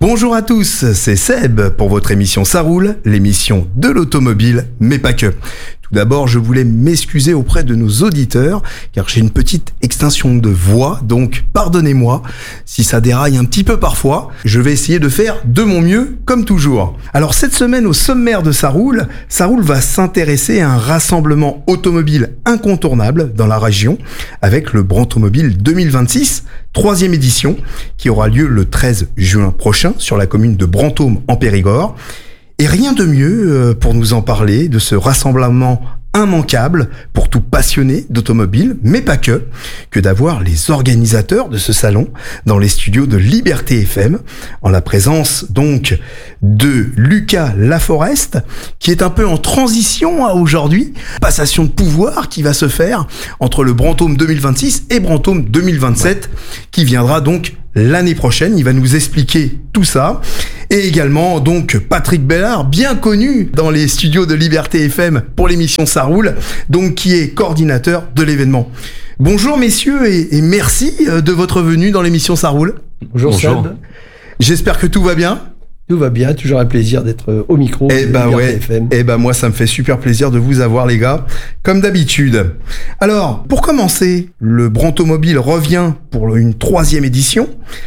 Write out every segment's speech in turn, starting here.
Bonjour à tous, c'est Seb pour votre émission Ça roule, l'émission de l'automobile, mais pas que. Tout d'abord, je voulais m'excuser auprès de nos auditeurs, car j'ai une petite extinction de voix, donc pardonnez-moi si ça déraille un petit peu parfois. Je vais essayer de faire de mon mieux, comme toujours. Alors cette semaine, au sommaire de Ça roule va s'intéresser à un rassemblement automobile incontournable dans la région, avec le Brantomobile 2026, 3e édition, qui aura lieu le 13 juin prochain sur la commune de Brantôme en Périgord. Et rien de mieux pour nous en parler de ce rassemblement immanquable pour tout passionné d'automobile, mais pas que d'avoir les organisateurs de ce salon dans les studios de Liberté FM, en la présence donc de Lucas Laforest, qui est un peu en transition aujourd'hui, passation de pouvoir qui va se faire entre le Brantôme 2026 et Brantôme 2027, qui viendra donc l'année prochaine. Il va nous expliquer tout ça. Et également, donc, Patrick Bellard, bien connu dans les studios de Liberté FM pour l'émission Ça roule, donc, qui est coordinateur de l'événement. Bonjour, messieurs, et merci de votre venue dans l'émission Ça roule. Bonjour. Seb. J'espère que tout va bien. Tout va bien, toujours un plaisir d'être au micro. FM. Moi, ça me fait super plaisir de vous avoir, les gars, comme d'habitude. Alors, pour commencer, le Brantomobile revient pour une 3e édition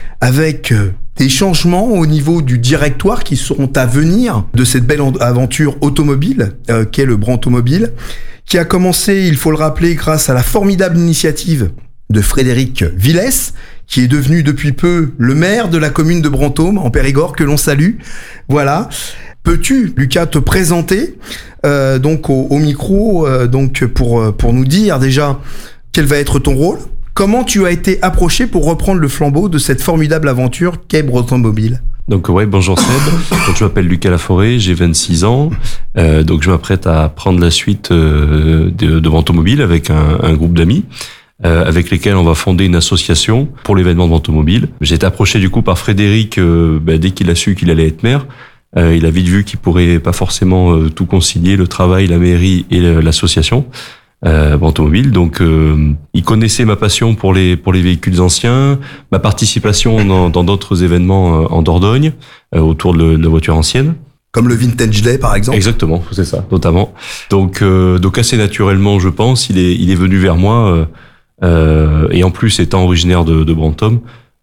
avec des changements au niveau du directoire qui seront à venir de cette belle aventure automobile qu'est le Brantomobile, qui a commencé, il faut le rappeler, grâce à la formidable initiative de Frédéric Villès, qui est devenu depuis peu le maire de la commune de Brantôme en Périgord, que l'on salue. Voilà. Peux-tu, Lucas, te présenter donc au micro donc pour nous dire déjà quel va être ton rôle? Comment tu as été approché pour reprendre le flambeau de cette formidable aventure qu'est Brantomobile? Donc bonjour Seb, donc, je m'appelle Lucas Laforest, j'ai 26 ans, donc je m'apprête à prendre la suite de Brantomobile avec un groupe d'amis. Avec lesquels on va fonder une association pour l'événement de Brantomobile. J'ai été approché du coup par Frédéric dès qu'il a su qu'il allait être maire. Il a vite vu qu'il pourrait pas forcément tout concilier, le travail, la mairie et l'association Brantomobile. Donc il connaissait ma passion pour les véhicules anciens, ma participation dans d'autres événements en Dordogne autour de la voiture ancienne. Comme le Vintage Day, par exemple. Exactement, c'est ça, notamment. Donc assez naturellement, je pense, il est venu vers moi. Et en plus, étant originaire de Brantôme,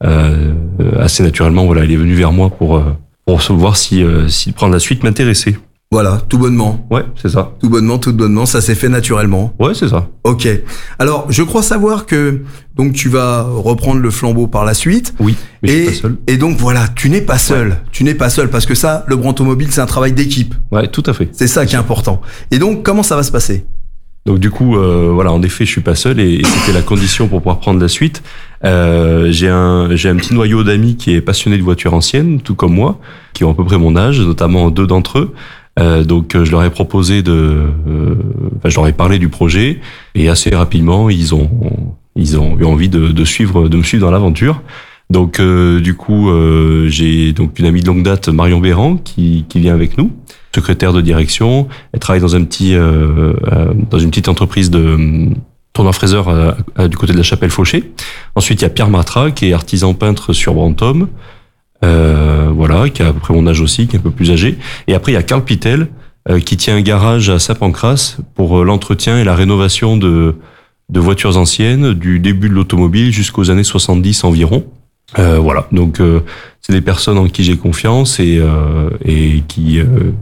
assez naturellement, voilà, il est venu vers moi pour voir si prendre la suite m'intéressait. Voilà, tout bonnement. Ouais, c'est ça. Tout bonnement, ça s'est fait naturellement. Ouais, c'est ça. Ok. Alors, je crois savoir que donc tu vas reprendre le flambeau par la suite. Oui, mais je suis pas seul. Et donc voilà, tu n'es pas seul. Ouais. Tu n'es pas seul parce que ça, le Brantomobile, c'est un travail d'équipe. Ouais, tout à fait. C'est ça qui est important. Et donc, comment ça va se passer ? Donc du coup, voilà, en effet, je suis pas seul et c'était la condition pour pouvoir prendre la suite. J'ai un petit noyau d'amis qui est passionné de voitures anciennes, tout comme moi, qui ont à peu près mon âge, notamment 2 d'entre eux. Donc je leur ai proposé je leur ai parlé du projet et assez rapidement ils ont eu envie de me suivre dans l'aventure. Donc du coup j'ai donc une amie de longue date, Marion Béran, qui vient avec nous, secrétaire de direction. Elle travaille dans une petite entreprise de tourneur-fraiseur du côté de la Chapelle-Fauché. Ensuite il y a Pierre Matra qui est artisan peintre sur Brantôme. Voilà, qui a à peu près mon âge aussi, qui est un peu plus âgé. Et après, il y a Carl Pittel, qui tient un garage à Saint-Pancras pour l'entretien et la rénovation de voitures anciennes, du début de l'automobile jusqu'aux années 70 environ. Voilà, donc c'est des personnes en qui j'ai confiance et qui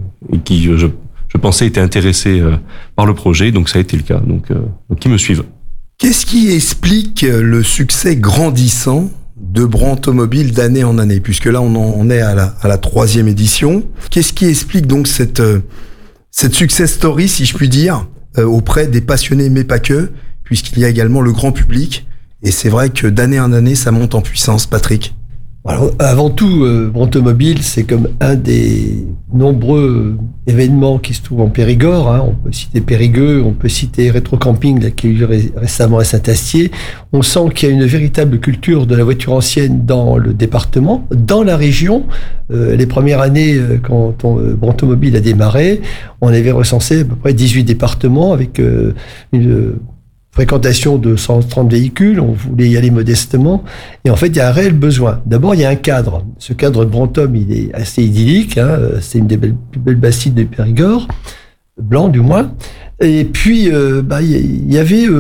je pensais étaient intéressées par le projet, donc ça a été le cas. Donc qui me suivent. Qu'est-ce qui explique le succès grandissant de Brantomobile d'année en année, puisque là on est à la 3e édition. Qu'est-ce qui explique donc cette success story, si je puis dire, auprès des passionnés, mais pas que, puisqu'il y a également le grand public, et c'est vrai que d'année en année ça monte en puissance, Patrick. Alors, avant tout, Brantomobile, c'est comme un des nombreux événements qui se trouvent en Périgord. Hein. On peut citer Périgueux, on peut citer Rétro Camping, là, qui a eu lieu récemment à Saint-Astier. On sent qu'il y a une véritable culture de la voiture ancienne dans le département, dans la région. Les premières années, quand Brantomobile a démarré, on avait recensé à peu près 18 départements avec une fréquentation de 130 véhicules, on voulait y aller modestement, et en fait, il y a un réel besoin. D'abord, il y a un cadre. Ce cadre de Brantôme, il est assez idyllique, c'est une des plus belles bassines de Périgord, blanc du moins. Et puis, il y avait,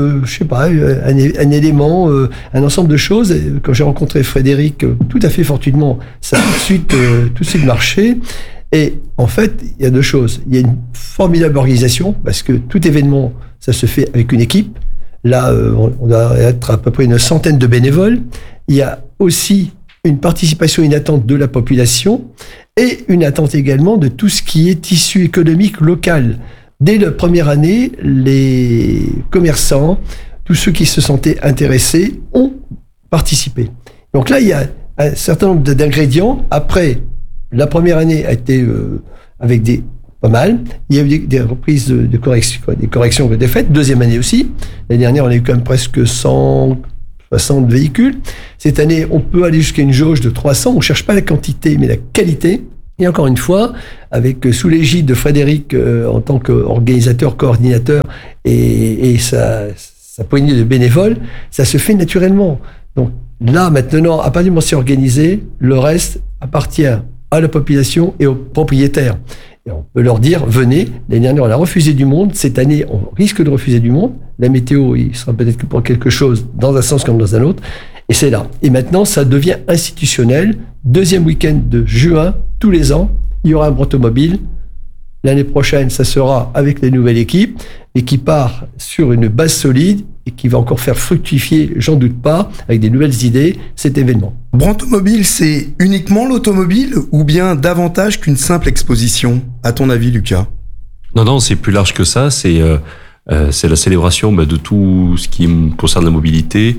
un élément, un ensemble de choses. Et quand j'ai rencontré Frédéric, tout à fait fortuitement, ça a tout de suite marché. Et en fait, il y a deux choses. Il y a une formidable organisation, parce que tout événement, ça se fait avec une équipe. Là, on doit être à peu près une centaine de bénévoles. Il y a aussi une participation et une attente de la population, et une attente également de tout ce qui est tissu économique local. Dès la première année, les commerçants, tous ceux qui se sentaient intéressés, ont participé. Donc là, il y a un certain nombre d'ingrédients. Après, la première année a été avec pas mal. Il y a eu des reprises de corrections, des corrections qui ont été faites. Deuxième année aussi. L'année dernière, on a eu quand même presque 160 véhicules. Cette année, on peut aller jusqu'à une jauge de 300. On ne cherche pas la quantité, mais la qualité. Et encore une fois, avec sous l'égide de Frédéric en tant qu'organisateur, coordinateur et sa poignée de bénévoles, ça se fait naturellement. Donc là, maintenant, à partir du moment où c'est organisé, le reste appartient à la population et aux propriétaires. Et on peut leur dire, venez. L'année dernière, on a refusé du monde. Cette année, on risque de refuser du monde. La météo, il sera peut-être que pour quelque chose dans un sens comme dans un autre. Et c'est là. Et maintenant, ça devient institutionnel. Deuxième week-end de juin, tous les ans, il y aura un Brantomobile. L'année prochaine, ça sera avec les nouvelles équipes, et qui part sur une base solide et qui va encore faire fructifier, j'en doute pas, avec des nouvelles idées, cet événement. Brantomobile, c'est uniquement l'automobile ou bien davantage qu'une simple exposition, à ton avis, Lucas? Non, c'est plus large que ça. C'est la célébration de tout ce qui concerne la mobilité,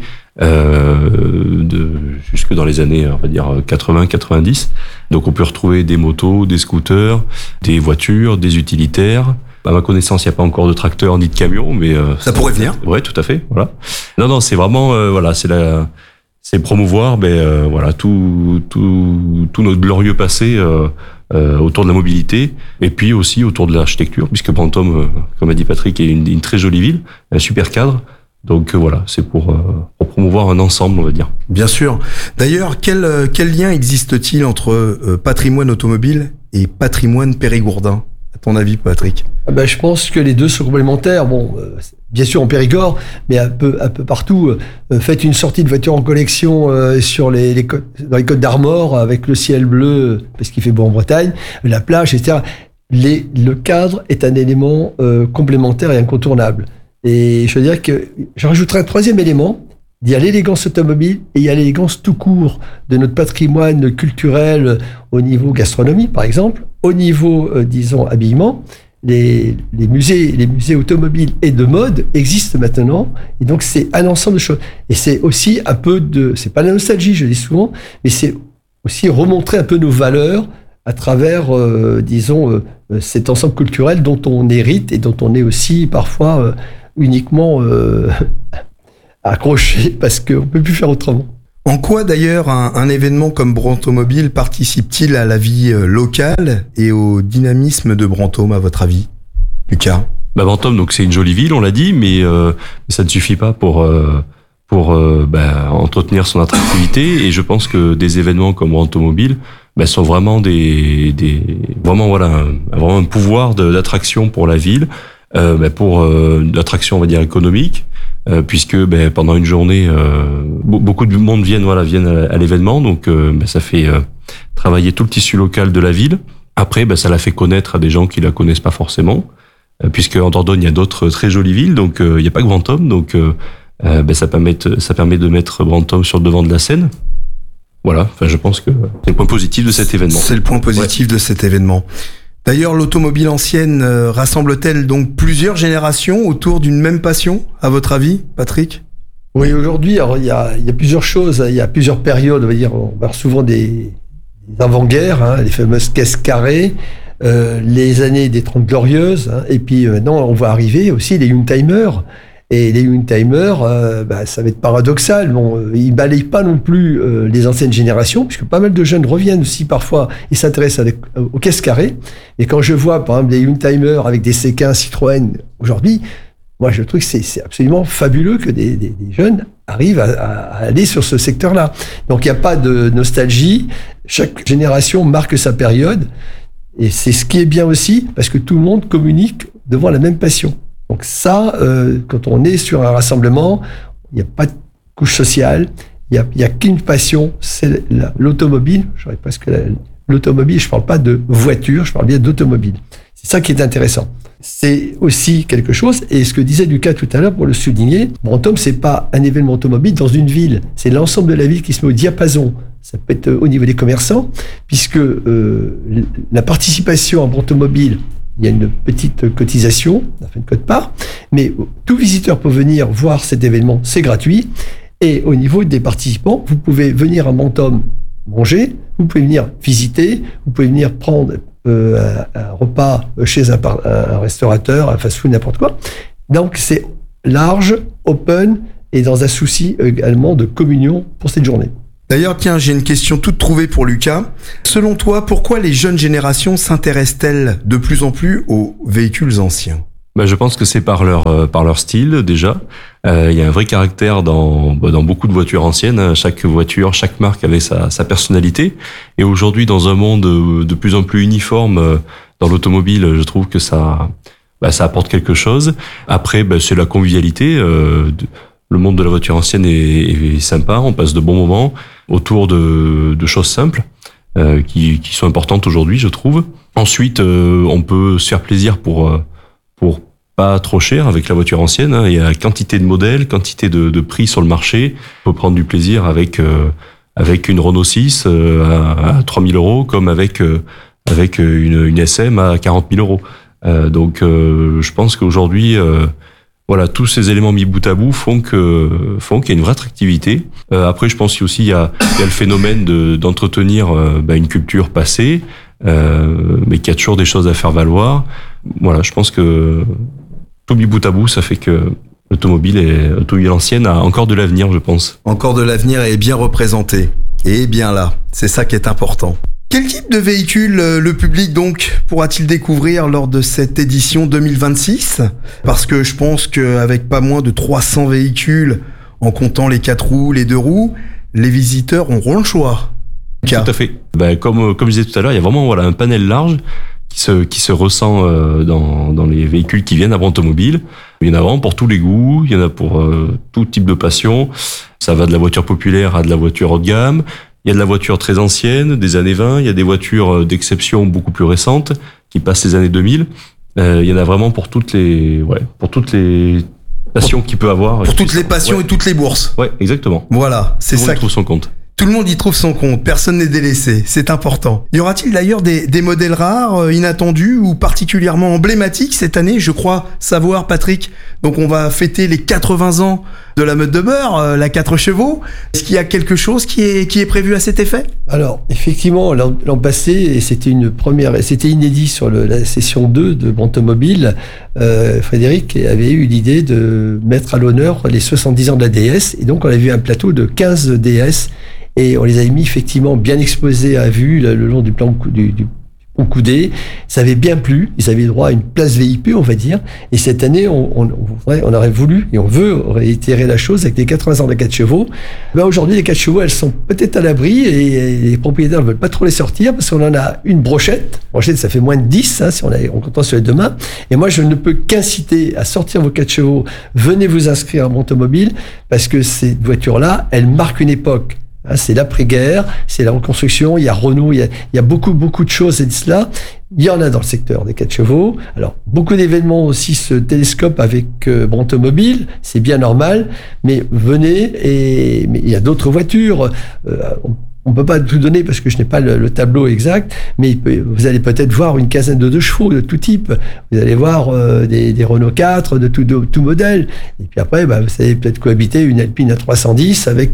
jusque dans les années, on va dire 80-90. Donc on peut retrouver des motos, des scooters, des voitures, des utilitaires. À ma connaissance, il n'y a pas encore de tracteurs ni de camions, mais ça pourrait venir. Ouais, tout à fait. Voilà. Non, c'est vraiment c'est promouvoir tout notre glorieux passé autour de la mobilité, et puis aussi autour de l'architecture, puisque Brantôme, comme a dit Patrick, est une très jolie ville, un super cadre. Donc voilà, c'est pour promouvoir un ensemble, on va dire. Bien sûr. D'ailleurs, quel lien existe-t-il entre patrimoine automobile et patrimoine périgourdin, à ton avis, Patrick? Je pense que les deux sont complémentaires. Bon, bien sûr en Périgord, mais un peu partout. Faites une sortie de voiture en collection sur dans les Côtes d'Armor, avec le ciel bleu, parce qu'il fait beau en Bretagne, la plage, etc. Le cadre est un élément complémentaire et incontournable. Et je veux dire que j'en rajouterai un troisième élément. Il y a l'élégance automobile et il y a l'élégance tout court de notre patrimoine culturel au niveau gastronomie, par exemple, au niveau, habillement. Les musées automobiles et de mode existent maintenant, et donc c'est un ensemble de choses. Et c'est aussi un peu c'est pas la nostalgie, je dis souvent, mais c'est aussi remontrer un peu nos valeurs à travers, cet ensemble culturel dont on hérite et dont on est aussi parfois uniquement accroché parce qu'on ne peut plus faire autrement. En quoi d'ailleurs un événement comme Brantomobile participe-t-il à la vie locale et au dynamisme de Brantôme, à votre avis, Lucas? Brantôme, donc c'est une jolie ville, on l'a dit, mais ça ne suffit pas pour entretenir son attractivité, et je pense que des événements comme Brantomobile sont vraiment vraiment un pouvoir d'attraction pour la ville, pour l'attraction, on va dire, économique, puisque pendant une journée beaucoup de monde viennent à l'événement, donc ça fait travailler tout le tissu local de la ville. Après ça la fait connaître à des gens qui la connaissent pas forcément, puisque en Dordogne il y a d'autres très jolies villes, donc il n'y a pas que Brantôme, donc ça permet de mettre Brantôme sur le devant de la scène. Voilà, je pense que c'est le point positif de cet événement. C'est le point positif de cet événement. D'ailleurs, l'automobile ancienne rassemble-t-elle donc plusieurs générations autour d'une même passion, à votre avis, Patrick? Oui, aujourd'hui, il y a plusieurs choses, il y a plusieurs périodes, on va dire. On voit souvent des avant-guerres, les fameuses caisses carrées, les années des 30 glorieuses, et puis maintenant, on voit arriver aussi les Youngtimers. Et les Youngtimers, ça va être paradoxal. Bon, ils balayent pas non plus les anciennes générations, puisque pas mal de jeunes reviennent aussi parfois et s'intéressent aux caisses carrées. Et quand je vois, par exemple, les Youngtimers avec des C15 Citroën aujourd'hui, Moi, je trouve que c'est absolument fabuleux que des jeunes arrivent à aller sur ce secteur-là. Donc, il n'y a pas de nostalgie. Chaque génération marque sa période. Et c'est ce qui est bien aussi, parce que tout le monde communique devant la même passion. Donc ça, quand on est sur un rassemblement, il n'y a pas de couche sociale, il n'y a qu'une passion, c'est l'automobile. J'aurais presque l'automobile, je ne parle pas de voiture, je parle bien d'automobile. C'est ça qui est intéressant. C'est aussi quelque chose, et ce que disait Lucas tout à l'heure, pour le souligner, Brantôme, c'est pas un événement automobile dans une ville, c'est l'ensemble de la ville qui se met au diapason. Ça peut être au niveau des commerçants, puisque la participation à Brantomobile, il y a une petite cotisation, on a fait une quote-part, mais tout visiteur peut venir voir cet événement, c'est gratuit. Et au niveau des participants, vous pouvez venir à Brantôme manger, vous pouvez venir visiter, vous pouvez venir prendre un repas chez un restaurateur, un fast-food, n'importe quoi. Donc c'est large, open, et dans un souci également de communion pour cette journée. D'ailleurs, tiens, j'ai une question toute trouvée pour Lucas. Selon toi, pourquoi les jeunes générations s'intéressent-elles de plus en plus aux véhicules anciens ? Je pense que c'est par leur style déjà. Il y a un vrai caractère dans beaucoup de voitures anciennes. Chaque voiture, chaque marque avait sa personnalité. Et aujourd'hui, dans un monde de plus en plus uniforme dans l'automobile, je trouve que ça apporte quelque chose. Après, c'est la convivialité. Le monde de la voiture ancienne est sympa. On passe de bons moments autour de choses simples qui sont importantes aujourd'hui, je trouve. Ensuite, on peut se faire plaisir pour pas trop cher avec la voiture ancienne. Il y a quantité de modèles, quantité de prix sur le marché. On peut prendre du plaisir avec une Renault 6 à 3 000 euros, comme avec une SM à 40 000 euros. Donc, je pense qu'aujourd'hui, tous ces éléments mis bout à bout font qu'il y a une vraie attractivité. Après, je pense qu'il y a le phénomène d'entretenir une culture passée, mais qu'il y a toujours des choses à faire valoir. Voilà, je pense que tout mis bout à bout, ça fait que l'automobile ancienne a encore de l'avenir, je pense. Encore de l'avenir et bien représenté. Et bien là, c'est ça qui est important. Quel type de véhicule le public donc pourra-t-il découvrir lors de cette édition 2026 ? Parce que je pense qu'avec pas moins de 300 véhicules, en comptant les 4 roues, les 2 roues, les visiteurs auront le choix. Tout à fait. Comme je disais tout à l'heure, il y a vraiment un panel large qui se ressent dans les véhicules qui viennent à Brantomobile. Il y en a vraiment pour tous les goûts, il y en a pour tout type de passion. Ça va de la voiture populaire à de la voiture haut de gamme. Il y a de la voiture très ancienne, des années 20. Il y a des voitures d'exception beaucoup plus récentes qui passent les années 2000. Il y en a vraiment pour toutes les passions qu'il peut avoir. Pour toutes les passions et toutes les bourses. Ouais, exactement. Voilà, c'est ça. Tout le monde trouve son compte. Tout le monde y trouve son compte, personne n'est délaissé, c'est important. Y aura-t-il d'ailleurs des modèles rares, inattendus ou particulièrement emblématiques cette année ? Je crois savoir, Patrick, donc on va fêter les 80 ans de la meute de beurre, la 4 chevaux. Est-ce qu'il y a quelque chose qui est prévu à cet effet ? Alors, effectivement, l'an passé, et c'était inédit sur la session 2 de Brantomobile, Frédéric avait eu l'idée de mettre à l'honneur les 70 ans de la DS, et donc on a vu un plateau de 15 DS, et on les avait mis effectivement bien exposés à vue le long du plan du pont Coudé. Ça avait bien plu, ils avaient droit à une place VIP, on va dire. Et cette année, on aurait voulu, et on veut réitérer la chose avec les 80 ans de 4 chevaux. Aujourd'hui, les 4 chevaux, elles sont peut-être à l'abri, et les propriétaires ne veulent pas trop les sortir, parce qu'on en a une brochette. Brochette, ça fait moins de 10, si on compte sur les 2 mains. Et moi, je ne peux qu'inciter à sortir vos 4 chevaux. Venez vous inscrire à Brantomobile, parce que ces voitures-là, elles marquent une époque. C'est l'après-guerre, c'est la reconstruction, il y a Renault, il y a beaucoup de choses et de cela. Il y en a dans le secteur des 4 chevaux. Alors, beaucoup d'événements aussi se télescopent avec Brantomobile, c'est bien normal, mais venez, mais il y a d'autres voitures. On peut pas tout donner parce que je n'ai pas le tableau exact, mais vous allez peut-être voir une quinzaine de 2 chevaux de tout type. Vous allez voir des Renault 4 de tout modèle. Et puis après, vous allez peut-être cohabiter une Alpine A310 avec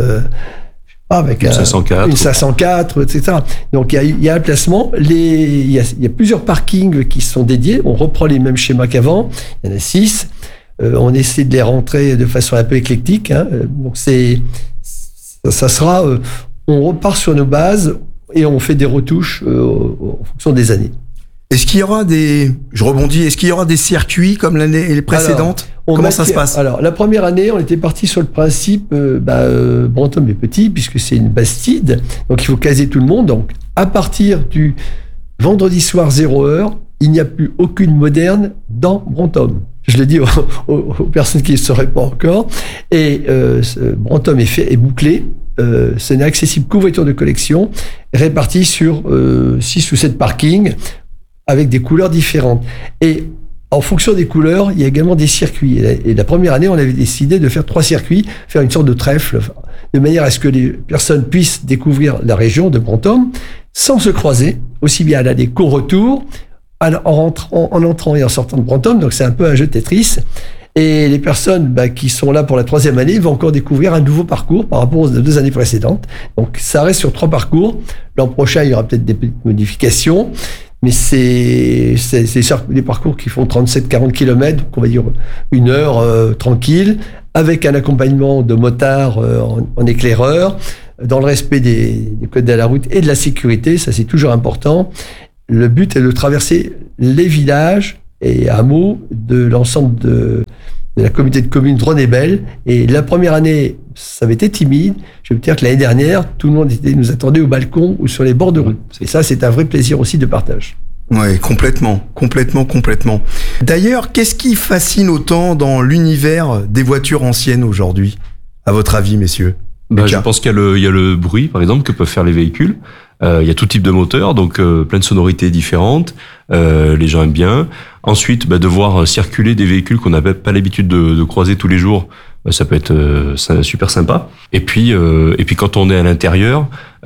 une 504, etc. Donc il y a un placement. Il y a plusieurs parkings qui sont dédiés. On reprend les mêmes schémas qu'avant. Il y en a 6. On essaie de les rentrer de façon un peu éclectique. Donc ça sera. On repart sur nos bases et on fait des retouches en fonction des années. Est-ce qu'il y aura est-ce qu'il y aura des circuits comme l'année précédente? Comment ça se passe? Alors, la première année, on était parti sur le principe, Brantôme est petit, puisque c'est une bastide, donc il faut caser tout le monde. Donc, à partir du vendredi soir 0h, il n'y a plus aucune moderne dans Brantôme. Je le dis aux personnes qui ne le sauraient pas encore. Et Brantôme est bouclé. Ce n'est accessible qu'aux voitures de collection, réparties sur 6 ou 7 parkings, avec des couleurs différentes. Et en fonction des couleurs, il y a également des circuits. Et la première année, on avait décidé de faire 3 circuits, faire une sorte de trèfle, de manière à ce que les personnes puissent découvrir la région de Brantôme sans se croiser, aussi bien à l'aller qu'au retour, en entrant et en sortant de Brantôme. Donc c'est un peu un jeu Tetris. Et les personnes qui sont là pour la 3e année vont encore découvrir un nouveau parcours par rapport aux 2 années précédentes. Donc ça reste sur 3 parcours. L'an prochain, il y aura peut-être des petites modifications. Mais c'est des parcours qui font 37-40 km, donc on va dire 1 heure tranquille, avec un accompagnement de motards en éclaireur, dans le respect des codes de la route et de la sécurité, ça c'est toujours important. Le but est de traverser les villages et hameaux de l'ensemble de la communauté de communes Drône-et-Belle. Et la première année, ça avait été timide. Je veux dire que l'année dernière, tout le monde nous attendait au balcon ou sur les bords de route. Et ça, c'est un vrai plaisir aussi de partage. Ouais, complètement. D'ailleurs, qu'est-ce qui fascine autant dans l'univers des voitures anciennes aujourd'hui, à votre avis, messieurs? Je pense qu'il y a le bruit, par exemple, que peuvent faire les véhicules. Il y a tout type de moteur, donc plein de sonorités différentes. Les gens aiment bien. Ensuite, de voir circuler des véhicules qu'on n'a pas l'habitude de croiser tous les jours, ça peut être super sympa. Et puis quand on est à l'intérieur,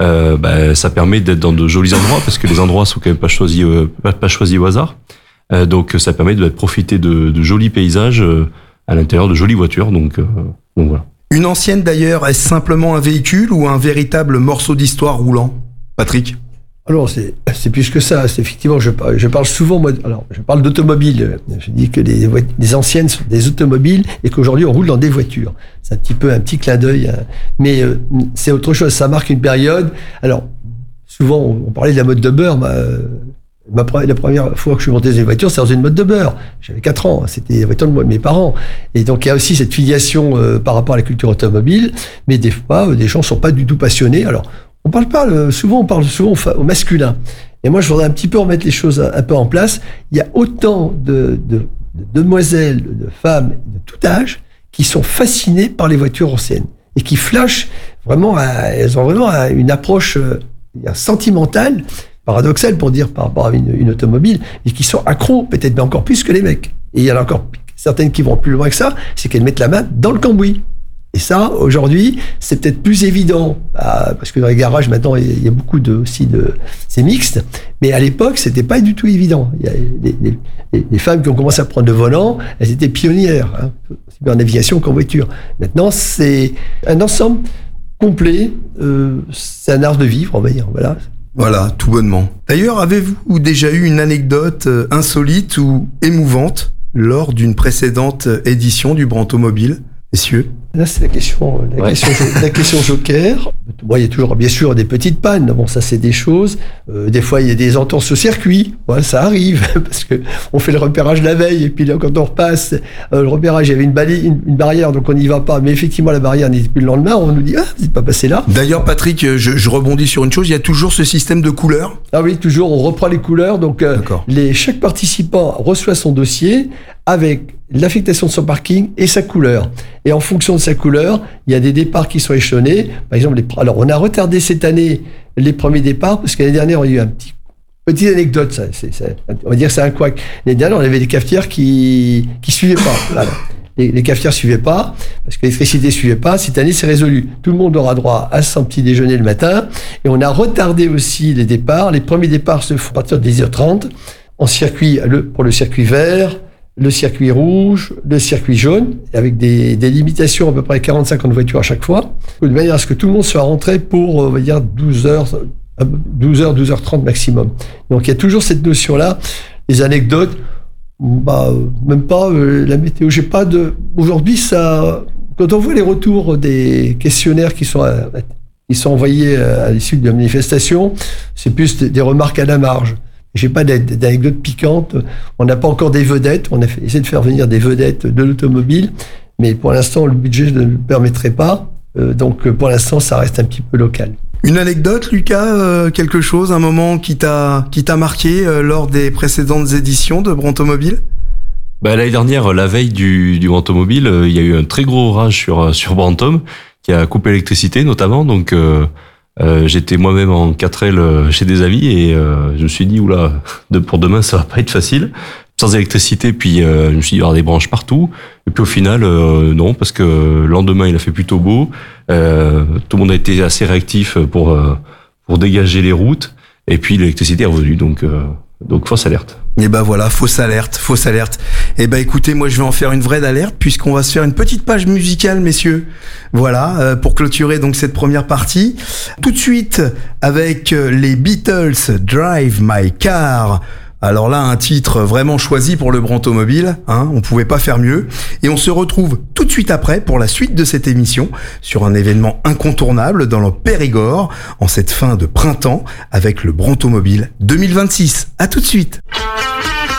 ça permet d'être dans de jolis endroits, parce que les endroits sont quand même pas choisis au hasard. Donc ça permet de profiter de jolis paysages à l'intérieur, de jolies voitures. Donc voilà. Une ancienne d'ailleurs, est-ce simplement un véhicule ou un véritable morceau d'histoire roulant? Patrick? Alors, c'est plus que ça. C'est effectivement, je parle souvent, je parle d'automobile. Je dis que les anciennes sont des automobiles et qu'aujourd'hui, on roule dans des voitures. C'est un petit clin d'œil. Mais c'est autre chose. Ça marque une période. Alors, souvent, on parlait de la mode de beurre. La première fois que je suis monté dans une voiture, c'était dans une mode de beurre. J'avais 4 ans. C'était la voiture de mes parents. Et donc, il y a aussi cette filiation par rapport à la culture automobile. Mais des fois, des gens ne sont pas du tout passionnés. Alors, on parle souvent au masculin. Et moi, je voudrais un petit peu remettre les choses un peu en place. Il y a autant de demoiselles, de femmes de tout âge qui sont fascinées par les voitures anciennes et qui flashent vraiment. Elles ont vraiment une approche sentimentale, paradoxale pour dire par rapport à une automobile, et qui sont accros, peut-être mais encore plus que les mecs. Et il y en a encore certaines qui vont plus loin que ça, c'est qu'elles mettent la main dans le cambouis. Et ça, aujourd'hui, c'est peut-être plus évident, parce que dans les garages, maintenant, il y a beaucoup c'est mixte, mais à l'époque, c'était pas du tout évident. Il y a les femmes qui ont commencé à prendre le volant, elles étaient pionnières, aussi bien en navigation qu'en voiture. Maintenant, c'est un ensemble complet, c'est un art de vivre, on va dire, voilà. Voilà, tout bonnement. D'ailleurs, avez-vous déjà eu une anecdote insolite ou émouvante lors d'une précédente édition du Brantomobile, messieurs? Là, c'est la question joker. Bon, il y a toujours, bien sûr, des petites pannes. Bon, ça, c'est des choses. Des fois, il y a des entorses au circuit. Ouais, ça arrive, parce que on fait le repérage la veille, et puis là, quand on repasse, le repérage, il y avait une barrière, donc on n'y va pas. Mais effectivement, la barrière n'était plus le lendemain. On nous dit, vous n'êtes pas passé là. D'ailleurs, Patrick, je rebondis sur une chose. Il y a toujours ce système de couleurs? Ah oui, toujours. On reprend les couleurs. Donc, chaque participant reçoit son dossier avec l'affectation de son parking et sa couleur. Et en fonction de sa couleur, il y a des départs qui sont échelonnés. Par exemple, alors on a retardé cette année les premiers départs, parce que l'année dernière, on a eu un petite anecdote, ça, on va dire que c'est un couac. L'année dernière, on avait des cafetières qui suivaient pas. Voilà. Les cafetières suivaient pas, parce que l'électricité suivait pas. Cette année, c'est résolu. Tout le monde aura droit à son petit déjeuner le matin. Et on a retardé aussi les départs. Les premiers départs se font à partir de 10h30 en circuit, pour le circuit vert, le circuit rouge, le circuit jaune, avec des limitations à peu près 40-50 voitures à chaque fois, de manière à ce que tout le monde soit rentré pour, on va dire, 12h30 maximum. Donc il y a toujours cette notion-là. Les anecdotes, même pas la météo. J'ai pas de. Aujourd'hui, ça. Quand on voit les retours des questionnaires qui sont envoyés à l'issue de la manifestation, c'est plus des remarques à la marge. J'ai pas d'anecdotes piquantes. On n'a pas encore des vedettes. On a essayé de faire venir des vedettes de l'automobile, mais pour l'instant, le budget ne le permettrait pas. Donc, pour l'instant, ça reste un petit peu local. Une anecdote, Lucas, quelque chose, un moment qui t'a marqué lors des précédentes éditions de Brantomobile? L'année dernière, la veille du Brantomobile, il y a eu un très gros orage sur Brantôme qui a coupé l'électricité notamment. Donc j'étais moi-même en 4L chez des amis et je me suis dit oula, pour demain ça va pas être facile. Sans électricité, puis je me suis dit il y aura des branches partout. Et puis au final non, parce que le lendemain il a fait plutôt beau. Tout le monde a été assez réactif pour dégager les routes. Et puis l'électricité est revenue, donc fausse alerte. Et ben voilà, fausse alerte. Et ben écoutez, moi je vais en faire une vraie alerte puisqu'on va se faire une petite page musicale, messieurs. Voilà, pour clôturer donc cette première partie. Tout de suite avec les Beatles, Drive My Car. Alors là, un titre vraiment choisi pour le Brantomobile, hein, on pouvait pas faire mieux. Et on se retrouve tout de suite après pour la suite de cette émission sur un événement incontournable dans le Périgord en cette fin de printemps avec le Brantomobile 2026. À tout de suite.